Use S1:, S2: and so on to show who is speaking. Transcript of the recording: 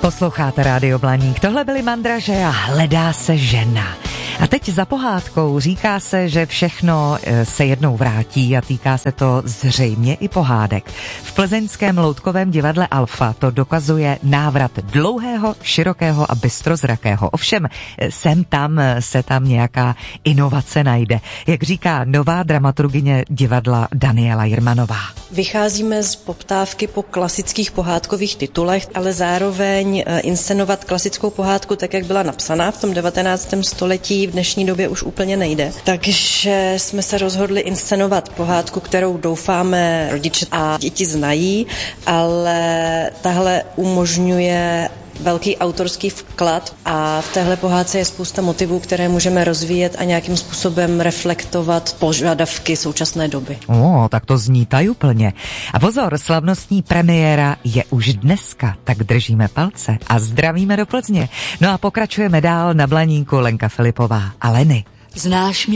S1: Posloucháte Rádio Blaník, tohle byly Mandraže a Hledá se žena. A teď za pohádkou říká se, že všechno se jednou vrátí a týká se to zřejmě i pohádek. V plzeňském loutkovém divadle Alfa to dokazuje návrat dlouhého, širokého a bystrozrakého. Ovšem, se tam nějaká inovace najde. Jak říká nová dramaturgyně divadla Daniela Jirmanová.
S2: Vycházíme z poptávky po klasických pohádkových titulech, ale zároveň inscenovat klasickou pohádku tak, jak byla napsaná v tom 19. století, v dnešní době už úplně nejde. Takže jsme se rozhodli inscenovat pohádku, kterou doufáme rodiče a děti znají, ale tahle umožňuje velký autorský vklad a v téhle pohádce je spousta motivů, které můžeme rozvíjet a nějakým způsobem reflektovat požadavky současné doby.
S1: Tak to zní tajuplně. A pozor, slavnostní premiéra je už dneska, tak držíme palce a zdravíme do Plzně. No a pokračujeme dál na Blaníku Lenka Filipová a Leny.
S3: Znáš mě